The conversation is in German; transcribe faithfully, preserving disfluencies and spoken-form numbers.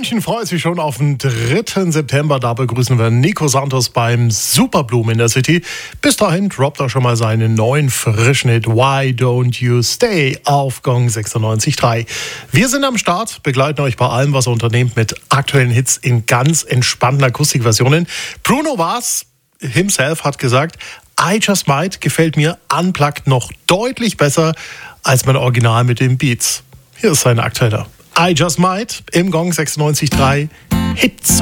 München freut sich schon auf den dritten September. Da begrüßen wir Nico Santos beim Superblumen in der City. Bis dahin droppt er schon mal seinen neuen frischen Hit Why Don't You Stay auf Gong sechsundneunzig Komma drei. Wir sind am Start, begleiten euch bei allem, was er unternehmt, mit aktuellen Hits in ganz entspannten Akustikversionen. Bruno Mars himself hat gesagt, I Just Might gefällt mir unplugged noch deutlich besser als mein Original mit den Beats. Hier ist sein aktueller I Just Might im Gong sechsundneunzig Komma drei Hits.